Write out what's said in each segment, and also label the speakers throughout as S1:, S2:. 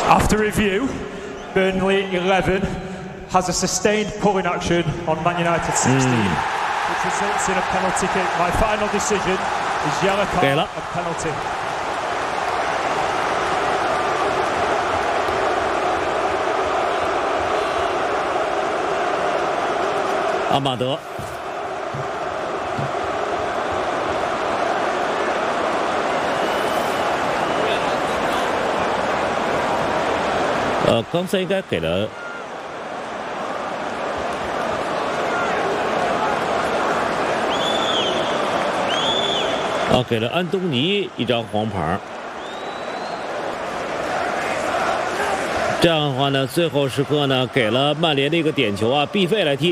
S1: After review, Burnley 11 has a sustained pulling action on Man United 16, which results in a penalty kick. My final decision is yellow card and penalty.
S2: 阿马德。 刚才应该给了，给了安东尼一张黄牌。这样的话呢，最后时刻呢，给了曼联的一个点球啊，毕费来踢。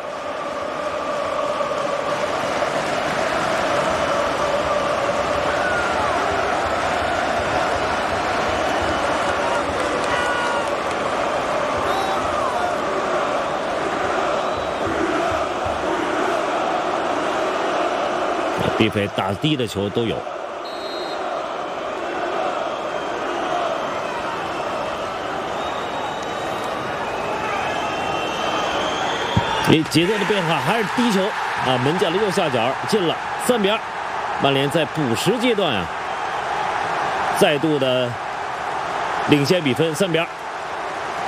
S2: 毕费打低的球都有。节奏的变化还是低球啊，门将的右下角进了3比2。曼联在补时阶段啊，再度的领先比分3比2。